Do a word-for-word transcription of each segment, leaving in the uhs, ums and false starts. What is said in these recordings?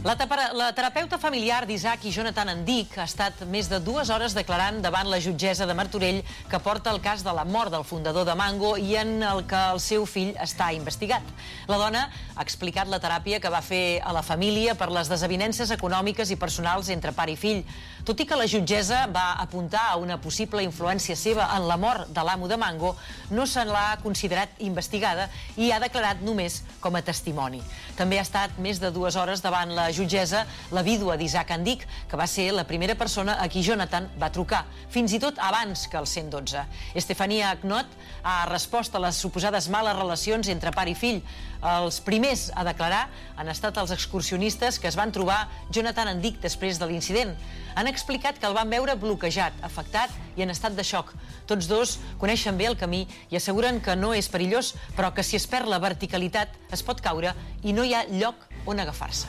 La, la terapeuta familiar d'Isaac i Jonathan Endic ha estat més de dues hores declarant davant la jutgessa de Martorell que porta el cas de la mort del fundador de Mango i en el que el seu fill està investigat. La dona ha explicat la teràpia que va fer a la família per les desavinences econòmiques i personals entre pare i fill. Tot i que la jutgessa va apuntar a una possible influència seva en la mort de l'amo de Mango, no se l'ha considerat investigada i ha declarat només com a testimoni. També ha estat més de dues hores davant la jutgessa la vídua d'Isaac Endic, que va ser la primera persona a qui Jonathan va trucar, fins i tot abans que el cent dotze. Estefania Knott ha respost a les suposades males relacions entre pare i fill. Els primers a declarar han estat els excursionistes que es van trobar Jonathan Endic després de l'incident. Han explicat que el van veure bloquejat, afectat i en estat de xoc. Tots dos coneixen bé el camí i asseguren que no és perillós, però que si es perd la verticalitat es pot caure i no hi ha lloc on agafar-se.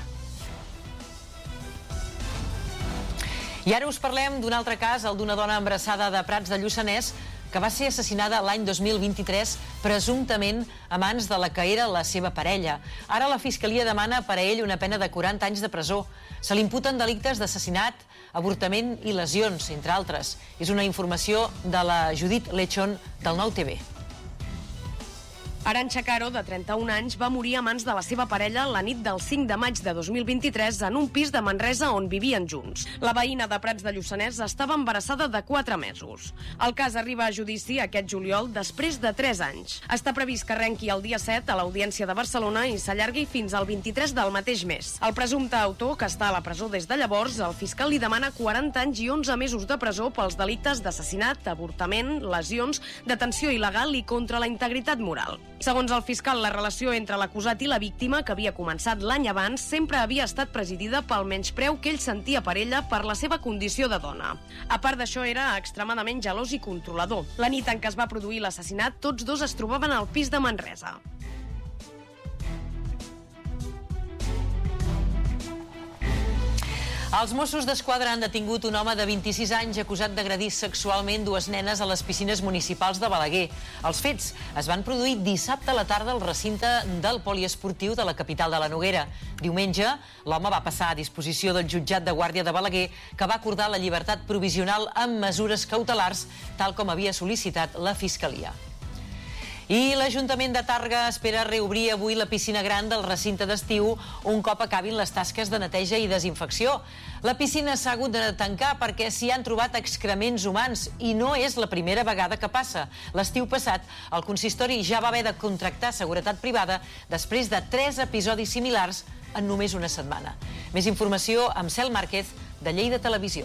I ara us parlem d'un altre cas, el d'una dona embarassada de Prats de Lluçanès, que va ser assassinada l'any dos mil vint-i-tres, presumptament a mans de la que era la seva parella. Ara la Fiscalia demana per a ell una pena de quaranta anys de presó. Se li imputen delictes d'assassinat, avortament i lesions, entre altres. És una informació de la Judit Lechon del Nou T V. Arantxa Caro, de trenta-un anys, va morir a mans de la seva parella la nit del cinc de maig de dos mil vint-i-tres en un pis de Manresa on vivien junts. La veïna de Prats de Lluçanès estava embarassada de quatre mesos. El cas arriba a judici aquest juliol després de tres anys. Està previst que arrenqui el dia set a l'Audiència de Barcelona i s'allargui fins al vint-i-tres del mateix mes. El presumpte autor, que està a la presó des de llavors, el fiscal li demana quaranta anys i onze mesos de presó pels delictes d'assassinat, avortament, lesions, detenció il·legal i contra la integritat moral. Segons el fiscal, la relació entre l'acusat i la víctima, que havia començat l'any abans, sempre havia estat presidida pel menyspreu que ell sentia per ella per la seva condició de dona. A part d'això, era extremadament gelós i controlador. La nit en què es va produir l'assassinat, tots dos es trobaven al pis de Manresa. Els Mossos d'Esquadra han detingut un home de vint-i-sis anys acusat d'agredir sexualment dues nenes a les piscines municipals de Balaguer. Els fets es van produir dissabte a la tarda al recinte del poliesportiu de la capital de la Noguera. Diumenge, l'home va passar a disposició del jutjat de guàrdia de Balaguer, que va acordar la llibertat provisional amb mesures cautelars, tal com havia sol·licitat la Fiscalia. I l'Ajuntament de Tàrrega espera reobrir avui la piscina gran del recinte d'estiu un cop acabin les tasques de neteja i desinfecció. La piscina s'ha hagut de tancar perquè s'hi han trobat excrements humans i no és la primera vegada que passa. L'estiu passat, el consistori ja va haver de contractar seguretat privada després de tres episodis similars en només una setmana. Més informació amb Cel Márquez, de Lleida Televisió.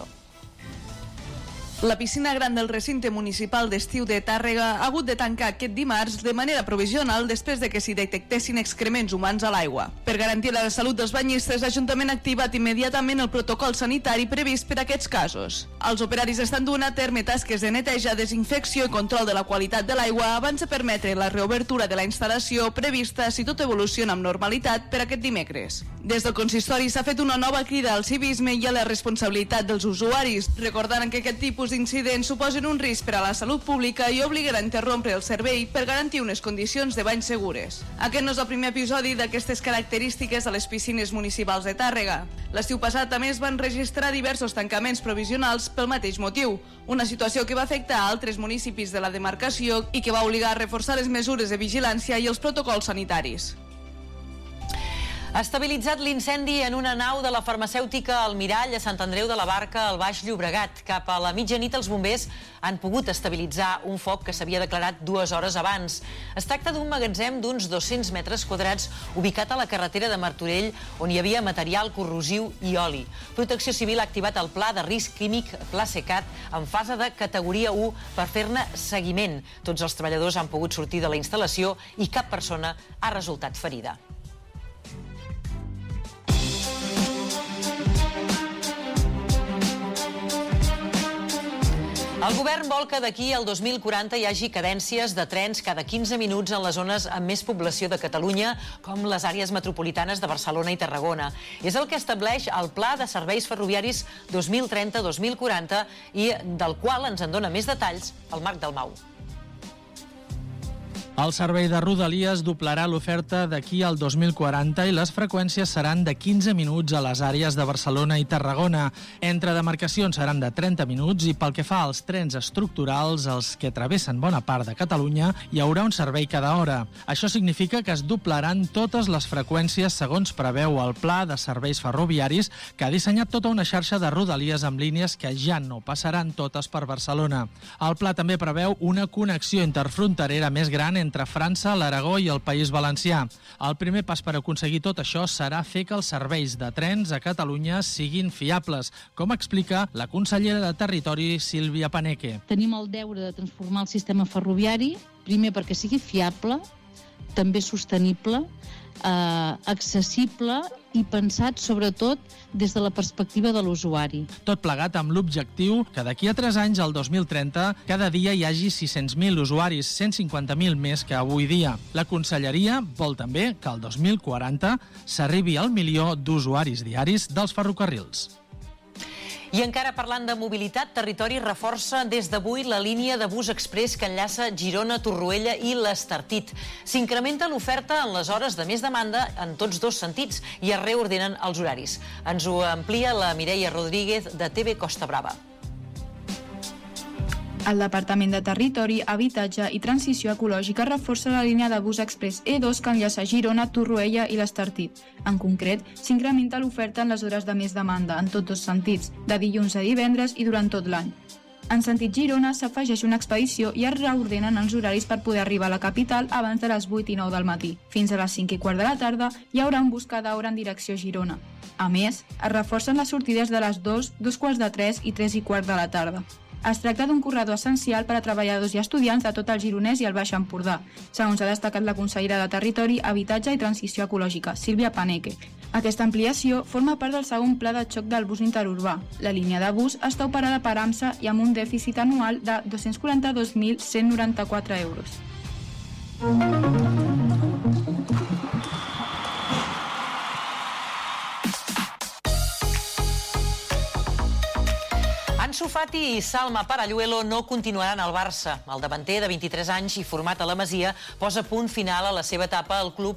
La piscina gran del recinte municipal d'estiu de Tàrrega ha hagut de tancar aquest dimarts de manera provisional després de que s'hi detectessin excrements humans a l'aigua. Per garantir la salut dels banyistes, l'Ajuntament ha activat immediatament el protocol sanitari previst per a aquests casos. Els operaris estan duent a terme tasques de neteja, desinfecció i control de la qualitat de l'aigua abans de permetre la reobertura de la instal·lació prevista si tot evoluciona amb normalitat per aquest dimecres. Des del consistori s'ha fet una nova crida al civisme i a la responsabilitat dels usuaris, recordant que aquest tipus d'incidents suposen un risc per a la salut pública i obliguen a interrompre el servei per garantir unes condicions de bany segures. Aquest no és el primer episodi d'aquestes característiques a les piscines municipals de Tàrrega. L'estiu passat també es van registrar diversos tancaments provisionals pel mateix motiu, una situació que va afectar a altres municipis de la demarcació i que va obligar a reforçar les mesures de vigilància i els protocols sanitaris. Ha estabilitzat l'incendi en una nau de la farmacèutica Almirall a Sant Andreu de la Barca, al Baix Llobregat. Cap a la mitjanit els bombers han pogut estabilitzar un foc que s'havia declarat dues hores abans. Es tracta d'un magatzem d'uns dos-cents metres quadrats ubicat a la carretera de Martorell, on hi havia material corrosiu i oli. Protecció Civil ha activat el pla de risc químic Plasecat en fase de categoria u per fer-ne seguiment. Tots els treballadors han pogut sortir de la instal·lació i cap persona ha resultat ferida. El govern vol que d'aquí al dos mil quaranta hi hagi cadències de trens cada quinze minuts en les zones amb més població de Catalunya, com les àrees metropolitanes de Barcelona i Tarragona. És el que estableix el Pla de Serveis Ferroviaris dos mil trenta dos mil quaranta i del qual ens en dona més detalls el Marc Dalmau. El servei de Rodalies doblarà l'oferta d'aquí al dos mil quaranta i les freqüències seran de quinze minuts a les àrees de Barcelona i Tarragona. Entre demarcacions seran de trenta minuts i pel que fa als trens estructurals, els que travessen bona part de Catalunya, hi haurà un servei cada hora. Això significa que es doblaran totes les freqüències segons preveu el Pla de Serveis Ferroviaris, que ha dissenyat tota una xarxa de Rodalies amb línies que ja no passaran totes per Barcelona. El pla també preveu una connexió interfronterera més gran entre entre França, l'Aragó i el País Valencià. El primer pas per aconseguir tot això serà fer que els serveis de trens a Catalunya siguin fiables, com explica la consellera de Territori, Sílvia Paneque. Tenim el deure de transformar el sistema ferroviari, primer perquè sigui fiable, també sostenible, eh, accessible i pensat sobretot des de la perspectiva de l'usuari. Tot plegat amb l'objectiu que d'aquí a tres anys, al dos mil trenta, cada dia hi hagi sis-cents mil usuaris, cent cinquanta mil més que avui dia. La conselleria vol també que al dos mil quaranta s'arribi al milió d'usuaris diaris dels ferrocarrils. I encara parlant de mobilitat, Territori reforça des d'avui la línia de bus exprés que enllaça Girona, Torroella i l'Estartit. S'incrementa l'oferta en les hores de més demanda en tots dos sentits i es reordenen els horaris. Ens ho amplia la Mireia Rodríguez de T V Costa Brava. El Departament de Territori, Habitatge i Transició Ecològica reforça la línia de bus exprés E dos que enllaça Girona, Torroella i l'Estartit. En concret, s'incrementa l'oferta en les hores de més demanda, en tots dos sentits, de dilluns a divendres i durant tot l'any. En sentit Girona, s'afegeix una expedició i es reordenen els horaris per poder arribar a la capital abans de les vuit i nou del matí. Fins a les cinc i quart de la tarda hi haurà un bus cada hora en direcció a Girona. A més, es reforcen les sortides de les dos, dos quarts de tres i tres i quart de la tarda. Es tracta d'un corredor essencial per a treballadors i estudiants de tot el Gironès i el Baix Empordà, segons ha destacat la consellera de Territori, Habitatge i Transició Ecològica, Sílvia Paneque. Aquesta ampliació forma part del segon pla de xoc del bus interurbà. La línia de bus està operada per AMSA i amb un dèficit anual de dos-cents quaranta-dos mil cent noranta-quatre euros. Ansu Fati i Salma Paralluelo no continuaran al Barça. El davanter de vint-i-tres anys i format a la Masia posa punt final a la seva etapa al club